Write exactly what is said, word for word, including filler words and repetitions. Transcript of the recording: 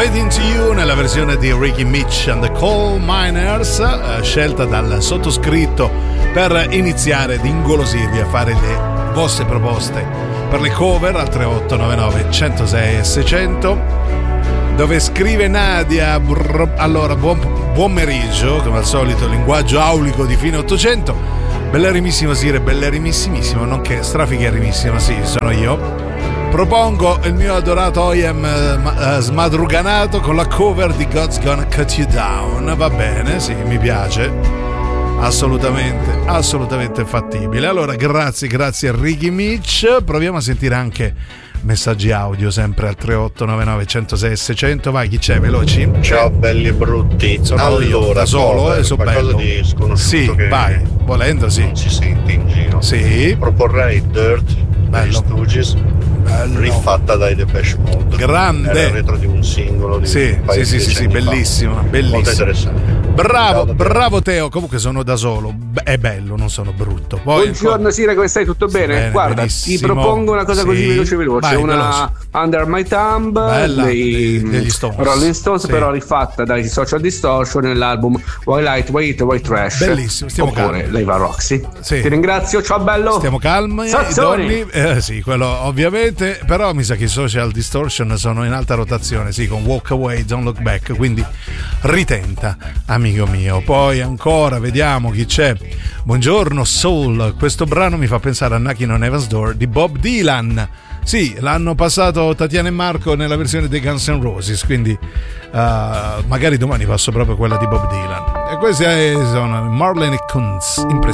Fade Into You nella versione di Ricky Mitch and the Coal Miners, eh, scelta dal sottoscritto per iniziare ad ingolosirvi a fare le vostre proposte per le cover al tre otto nove nove uno zero sei seicento, dove scrive Nadia. Brr, allora, buon, buon pomeriggio, come al solito linguaggio aulico di fine ottocento. Bellerimissimo Sire, bellerimmissimissimo, nonché strafigherimissimo, sì, sono io. Propongo il mio adorato O E M uh, smadruganato con la cover di God's Gonna Cut You Down. Va bene, sì, mi piace. Assolutamente, assolutamente fattibile. Allora, grazie, grazie a Ricky Mitch. Proviamo a sentire anche messaggi audio, sempre al tre otto nove nove uno zero sei seicento. Vai, chi c'è? Veloci. Ciao belli e brutti. Sono allora, io, da solo, e so bello. Di sconosciuto, sì, che vai, volendo sì. Non si sente in giro. Sì. Proporrei Dirt degli Stooges, rifatta dai Depeche Mode. Grande. Era il retro di un singolo di sì, un paio sì, di sì, sì, bellissima, fa. bellissima. Molto interessante. Bravo, Ciao, bravo Teo. Comunque sono da solo. È bello, non sono brutto. Poi buongiorno ancora... Sira, come stai? Tutto bene? bene Guarda, benissimo. ti propongo una cosa sì. così veloce veloce. Vai, una veloce. Under My Thumb Bella, dei degli Stones. Rolling Stones, sì. però rifatta dai Social Distortion nell'album White Light, White, White Trash. Bellissimo, stiamo oppure calmi. Leva Roxy. Sì. Ti ringrazio, ciao bello. Stiamo calmi. Sazzoni. Eh, sì, quello ovviamente. Però mi sa che i Social Distortion sono in alta rotazione, sì, con Walk Away, Don't Look Back. Quindi ritenta, amico mio. Poi ancora vediamo chi c'è. Buongiorno Soul. Questo brano mi fa pensare a Knocking on Heaven's Door di Bob Dylan. Sì, l'hanno passato Tatiana e Marco nella versione dei Guns N' Roses, quindi uh, magari domani passo proprio quella di Bob Dylan. E questi sono Marlene e Kunz. Impressionante.